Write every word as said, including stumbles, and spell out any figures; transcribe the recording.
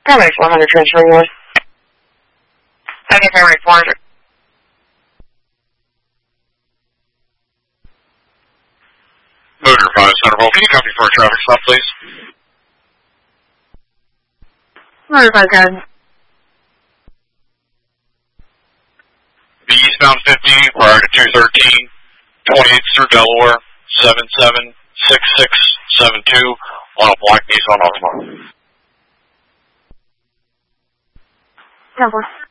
Paramedics one hundred transfer you. I get Paramedics one hundred. Motor five Centerville, can you copy for a traffic stop, please? Motor five Gun. The eastbound fifty prior to two thirteen, twenty-eighth through Delaware, seven seven six six seven two on a black Nissan Altima. ten four.